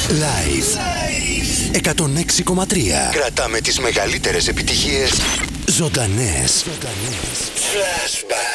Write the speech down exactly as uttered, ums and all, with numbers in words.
Live εκατόν έξι κόμμα τρία. Κρατάμε τις μεγαλύτερες επιτυχίες ζωντανές. Flashback.